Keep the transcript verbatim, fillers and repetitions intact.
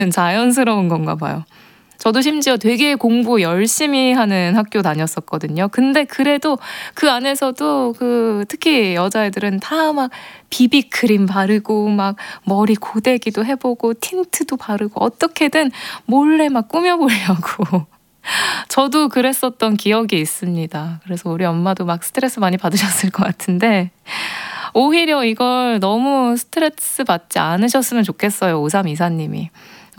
자연스러운 건가 봐요. 저도 심지어 되게 공부 열심히 하는 학교 다녔었거든요. 근데 그래도 그 안에서도 그 특히 여자애들은 다 막 비비크림 바르고 막 머리 고데기도 해 보고 틴트도 바르고 어떻게든 몰래 막 꾸며 보려고 저도 그랬었던 기억이 있습니다. 그래서 우리 엄마도 막 스트레스 많이 받으셨을 것 같은데 오히려 이걸 너무 스트레스 받지 않으셨으면 좋겠어요, 오삼이사 님이.